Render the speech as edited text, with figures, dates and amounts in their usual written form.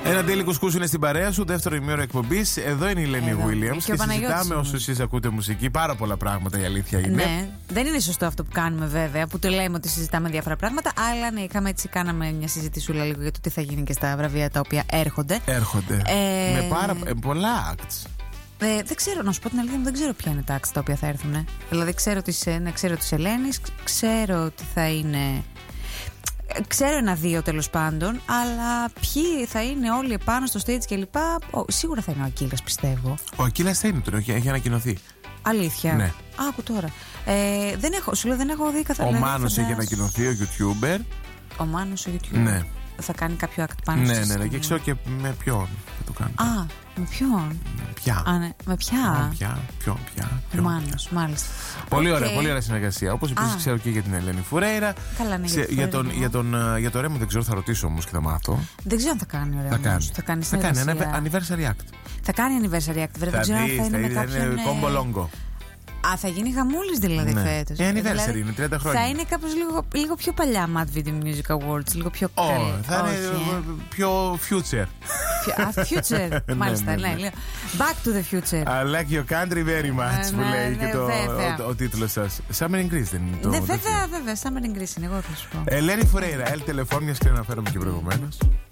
Ένα Daily Κουσκούς είναι στην παρέα σου, δεύτερο ημίωρο εκπομπής. Εδώ είναι η Ελένη Williams και συζητάμε όσο εσείς ακούτε μουσική πάρα πολλά πράγματα, η αλήθεια είναι. Ναι, δεν είναι σωστό αυτό που κάνουμε βέβαια, που το λέμε ότι συζητάμε διάφορα πράγματα, αλλά ναι, κάναμε μια συζητησούλα λίγο για το τι θα γίνει και στα βραβεία τα οποία έρχονται. Με πολλά acts. Δεν ξέρω, να σου πω την αλήθεια, δεν ξέρω ποια είναι τα acts τα οποία θα έρθουν. Δηλαδή ξέρω της Ελένης, ξέρω ότι θα είναι. Ξέρω ένα-δύο τέλος πάντων, αλλά ποιοι θα είναι όλοι επάνω στο stage κλπ. Σίγουρα θα είναι ο Ακύλας, πιστεύω. Ο Ακύλας θα είναι τώρα, έχει ανακοινωθεί. Αλήθεια. Ναι. Άκου τώρα. Σου λέω, δεν έχω δει καθόλου. Ο Μάνος έχει ανακοινωθεί, ο YouTuber. Ο Μάνος ο YouTuber. Ναι. Θα κάνει κάποιο act πάνω στο Ναι, και ξέρω και με ποιον θα το κάνει. Α, με ποιον? Με ποια? Ο Μάνος, μάλιστα. Πολύ ωραία, πολύ ωραία συνεργασία. Όπως επίσης ξέρω και για την Ελένη Φουρέιρα. Καλά, ναι, για το Ρέμο δεν ξέρω, θα ρωτήσω όμως και θα μάθω. Δεν ξέρω αν θα κάνει ο Ρέμος. Θα κάνει ένα anniversary act. Θα κάνει anniversary act, βέβαια. Δεν ξέρω αν θα είναι με κάποιον. Κόμπο λόγκο. Θα γίνει χαμούλης δηλαδή φέτος. Anniversary είναι 30 χρόνια. Θα είναι κάπως λίγο πιο παλιά Mad Video Music Awards, λίγο πιο καλή. Θα είναι πιο future. Future, μάλιστα, ναι. Back to the future. I like your country very much, που λέει και ο τίτλος σας. Summer in Greece δεν είναι το? Ναι, βέβαια, Summer in Greece είναι, εγώ θα σου πω. Ελένη Φουρέιρα, El Telefón, μιας και αναφέρομαι και προηγουμένως.